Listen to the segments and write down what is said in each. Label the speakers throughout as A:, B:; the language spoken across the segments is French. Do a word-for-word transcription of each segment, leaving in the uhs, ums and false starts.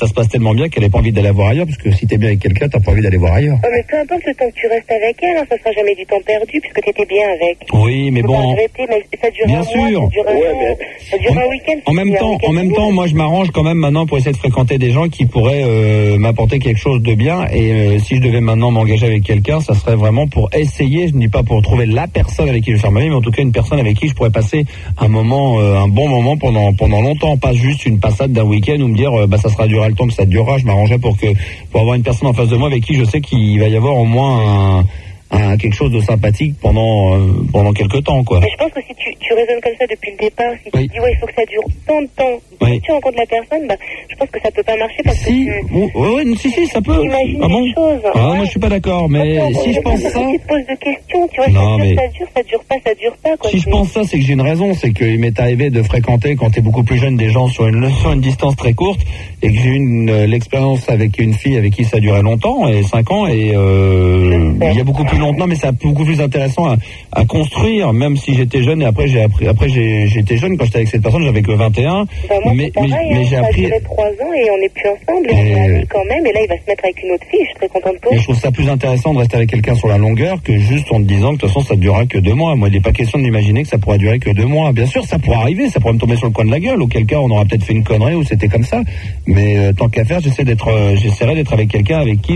A: ça se passe tellement bien qu'elle n'a pas envie d'aller voir ailleurs, parce que si t'es bien avec quelqu'un, t'as pas envie d'aller voir ailleurs.
B: Oh, mais peu importe le temps que tu restes avec elle, hein, ça sera jamais du temps perdu, puisque t'étais bien avec.
A: Oui, mais
B: Faut
A: bon.
B: pas regretter, mais ça dure
A: Bien
B: un
A: sûr.
B: mois, ça dure un,
C: Ouais,
B: an,
C: mais-
B: ça dure
A: En,
B: un week-end.
A: en même temps, en même temps, moi je m'arrange quand même maintenant pour essayer de fréquenter des gens qui pourraient euh, m'apporter quelque chose de bien. Et euh, si je devais maintenant m'engager avec quelqu'un, ça serait vraiment pour essayer. Je ne dis pas pour trouver la personne avec qui je vais faire ma vie, mais en tout cas une personne avec qui je pourrais passer un moment, euh, un bon moment pendant pendant longtemps, pas juste une passade d'un week-end ou me dire euh, bah ça sera durera le temps que ça durera. Je m'arrangerais pour que pour avoir une personne en face de moi avec qui je sais qu'il va y avoir au moins un à quelque chose de sympathique pendant euh, pendant quelques temps, quoi.
B: Mais je pense que si tu, tu raisonnes comme ça depuis le départ, si
A: Oui.
B: tu dis ouais il faut que ça dure tant de temps,
A: Oui.
B: si tu rencontres la personne, bah je pense que ça peut pas marcher parce
A: Si,
B: que tu
A: oui, oui, si, si, ça peut.
B: imagines
A: Ah bon
B: des choses.
A: Ah,
B: Ouais.
A: moi je suis pas d'accord, mais
B: Attends,
A: si je pense
B: c'est
A: ça,
B: parce que tu te poses de questions, tu vois,
A: Non,
B: ça
A: mais-
B: dure, ça dure, ça dure pas, ça dure pas, quoi.
A: si je
B: C'est-
A: pense ça, c'est que j'ai une raison, c'est qu'il m'est arrivé de fréquenter quand t'es beaucoup plus jeune des gens sur une sur une distance très courte et que j'ai eu une, euh, l'expérience avec une fille avec qui ça durait longtemps, et cinq ans, et euh, il y a beaucoup plus longtemps, mais c'est beaucoup plus intéressant à, à construire, même si j'étais jeune, et après j'ai appris, après j'ai, j'étais jeune quand j'étais avec cette personne, j'avais que vingt et un,
B: Bah, moi,
A: mais,
B: c'est pareil,
A: mais, mais
B: hein,
A: j'ai
B: ça a
A: appris,
B: duré trois ans et on n'est plus ensemble, et,
A: Et-
B: on est amis quand même, et là il va se mettre avec une autre fille, je suis très contente pour
A: et
B: lui.
A: je trouve ça plus intéressant de rester avec quelqu'un sur la longueur que juste en te disant que de toute façon ça ne durera que deux mois. Moi, il n'est pas question de m'imaginer que ça pourra durer que deux mois. Bien sûr, ça pourra arriver, ça pourrait me tomber sur le coin de la gueule, auquel cas on aura peut-être fait une connerie ou c'était comme ça. Mais euh, tant qu'à faire, j'essaie d'être, euh, j'essaierai d'être avec quelqu'un avec qui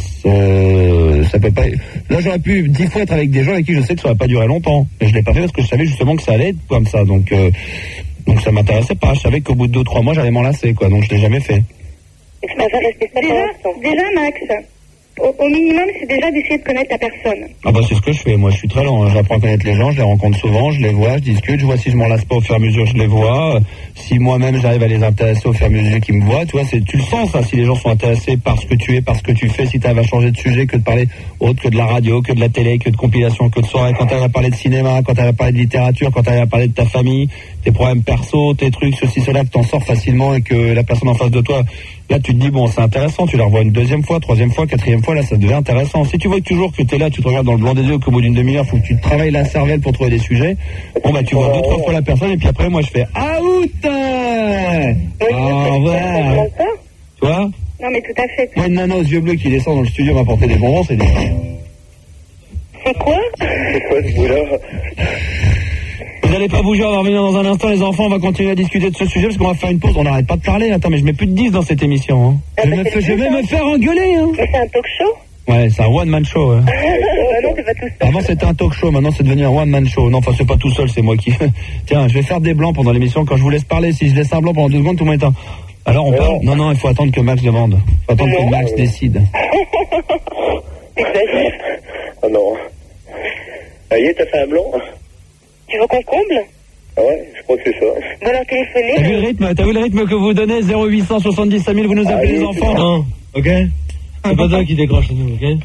A: euh, ça peut pas. Là, j'aurais pu dix fois être avec des gens avec qui je sais que ça va pas durer longtemps. Et je l'ai pas fait parce que je savais justement que ça allait être comme ça. Donc, euh, donc ça m'intéressait pas. Je savais qu'au bout de deux trois mois, j'allais m'enlacer, quoi. Donc je l'ai jamais fait.
B: Et je préfère rester seule pour
D: Déjà,
B: l'instant.
D: déjà Max, au, au minimum, c'est déjà d'essayer de connaître la personne.
A: Ah bah c'est ce que je fais, moi je suis très lent, hein. J'apprends à connaître les gens, je les rencontre souvent, je les vois, je discute, je vois si je m'en lasse pas au fur et à mesure, je les vois, Euh, si moi-même j'arrive à les intéresser au fur et à mesure qu'ils me voient, tu vois, c'est, tu le sens ça, si les gens sont intéressés par ce que tu es, par ce que tu fais, si tu arrives à changer de sujet, que de parler autre que de la radio, que de la télé, que de compilation, que de soirée, quand tu arrives à parler de cinéma, quand tu arrives à parler de littérature, quand tu arrives à parler de ta famille, tes problèmes perso, tes trucs, ceci, cela, que t'en sors facilement et que la personne en face de toi, là tu te dis bon c'est intéressant, tu la revois une deuxième fois, troisième fois, quatrième fois, là ça devient intéressant. Si tu vois toujours que tu es là, tu te regardes dans le blanc des yeux, qu'au bout d'une demi-heure, faut que tu te travailles la cervelle pour trouver des sujets, bon bah tu vois deux, trois fois la personne et puis après moi je fais out. Au revoir. Tu vois?
D: Non, mais tout à fait.
A: Moi une nana aux yeux bleus qui descend dans le studio m'apporter des bonbons, c'est des...
B: C'est quoi?
C: C'est quoi ce bout-là?
A: Vous n'allez pas bouger, on va revenir dans un instant les enfants, on va continuer à discuter de ce sujet parce qu'on va faire une pause, on n'arrête pas de parler. Attends mais je mets plus de dix dans cette émission, hein.
B: Ah,
A: Je,
B: bah,
A: me
B: c'est
A: fais- je
B: le
A: vais
B: but,
A: me
B: hein.
A: faire engueuler, hein.
B: Mais c'est un talk show?
A: Ouais, c'est un one-man show. Hein.
B: Bah non, c'est pas tout ça.
A: Avant c'était un talk show, maintenant c'est devenu un one-man show. Non, enfin c'est pas tout seul, c'est moi qui... Tiens, je vais faire des blancs pendant l'émission. Quand je vous laisse parler, si je laisse un blanc pendant deux secondes, tout le monde est un... Alors on parle? Non, non, il faut attendre que Max demande. Il faut attendre que Max décide.
B: T'exagères.
C: Ah non. Ça y est, t'as fait un blanc?
B: Tu veux qu'on comble?
C: Ah ouais, je crois que c'est ça.
B: Bon alors téléphonez.
A: T'as vu le rythme, t'as vu le rythme que vous donnez? Zéro huit cent soixante-dix cinq mille, vous nous appelez
C: Ah,
A: les
C: oui,
A: enfants?
E: Non, ok. C'est pas toi qui décroche nous, ok.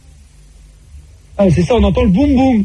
A: Ah, c'est ça, on entend le boum boum.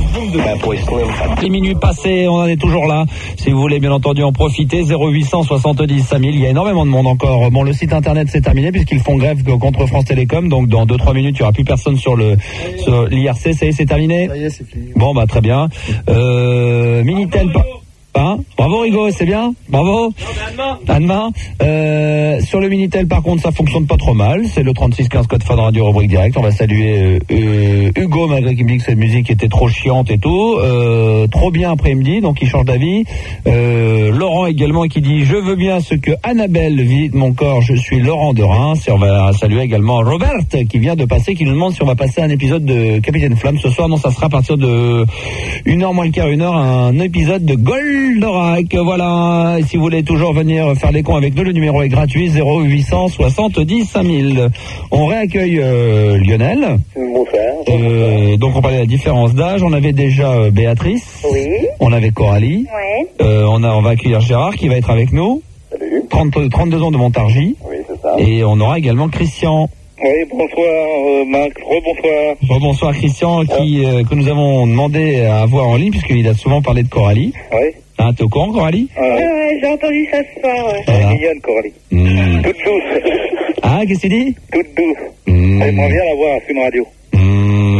A: Les minutes passées, on en est toujours là. Si vous voulez bien entendu en profiter, zéro huit cent soixante-dix cinq mille. Il y a énormément de monde encore. Bon, le site internet c'est terminé puisqu'ils font grève contre France Télécom. Donc dans deux trois minutes, il n'y aura plus personne sur le sur l'I R C. Ça y est, c'est terminé.
E: Ça y est, c'est fini.
A: Bon, bah très bien. Euh, Minitel. Par... Hein Bravo Rigo, c'est bien. Bravo. Anne-Main. Euh, sur le Minitel, par contre, ça fonctionne pas trop mal. C'est le trente-six quinze code Fun Radio rubrique direct. On va saluer euh, euh, Hugo, malgré qu'il me dit que cette musique était trop chiante et tout. Euh, trop bien après-midi, donc il change d'avis. Euh, Laurent également qui dit je veux bien ce que Annabelle vit de mon corps. Je suis Laurent de Reims. Et on va saluer également Robert qui vient de passer, qui nous demande si on va passer un épisode de Capitaine Flamme ce soir. Non, ça sera à partir de une heure moins le quart, une heure, un épisode de Goldorak. Voilà. Et si vous voulez toujours venir faire les cons avec nous, le numéro est gratuit, zéro huit cent soixante-dix cinq mille. On réaccueille euh, Lionel.
C: Bonsoir.
A: Euh, donc on parlait de la différence d'âge. On avait déjà euh, Béatrice.
B: Oui.
A: On avait Coralie.
B: Ouais.
A: Euh, on, a, on va accueillir Gérard qui va être avec nous.
C: Salut.
A: trente, trente-deux ans de Montargis.
C: Oui, c'est ça.
A: Et on aura également Christian.
C: Oui, bonsoir, euh, Max. Rebonsoir.
A: Bon, bonsoir Christian, qui, euh, que nous avons demandé à avoir en ligne, puisqu'il a souvent parlé de Coralie.
C: Oui.
A: Hein, t'es au courant, Coralie?
C: Ah,
D: Ouais, ouais, j'ai entendu ça ce soir, ouais.
A: Voilà.
C: mignonne, Coralie.
A: Mmh.
C: Toute douce.
A: Ah, qu'est-ce qu'il dit?
C: Toute douce.
A: Mmh.
C: J'aimerais bien la voir à Fun Radio.
A: Mmh.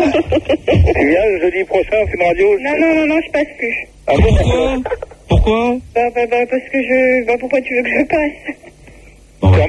C: Tu viens le jeudi prochain à Fun Radio?
D: Non, non, non, non, je passe plus.
C: Ah bon?
A: Pourquoi? Pourquoi?
D: Bah, bah, bah, parce que je... Bah, pourquoi tu veux que je passe?
A: Bon, bah,